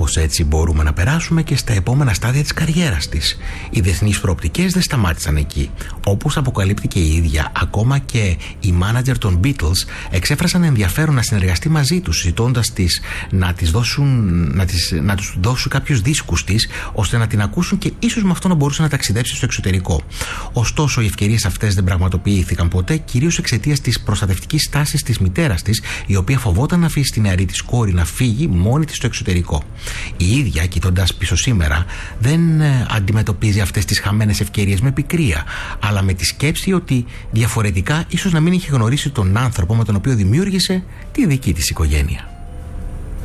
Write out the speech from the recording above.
Κάπως έτσι μπορούμε να περάσουμε και στα επόμενα στάδια της καριέρας της. Οι διεθνείς προοπτικές δεν σταμάτησαν εκεί. Όπως αποκαλύπτηκε η ίδια, ακόμα και οι μάνατζερ των Beatles εξέφρασαν ενδιαφέρον να συνεργαστεί μαζί τους, ζητώντας τις να τους δώσουν κάποιους δίσκους της, ώστε να την ακούσουν και ίσως με αυτό να μπορούσε να ταξιδέψει στο εξωτερικό. Ωστόσο, οι ευκαιρίες αυτές δεν πραγματοποιήθηκαν ποτέ, κυρίως εξαιτίας της προστατευτικής στάσης της μητέρας της, η οποία φοβόταν να αφήσει τη νεαρή της κόρη να φύγει μόνη της στο εξωτερικό. Η ίδια, κοιτώντας πίσω σήμερα, δεν αντιμετωπίζει αυτές τις χαμένες ευκαιρίες με πικρία, αλλά με τη σκέψη ότι διαφορετικά ίσως να μην είχε γνωρίσει τον άνθρωπο με τον οποίο δημιούργησε τη δική της οικογένεια.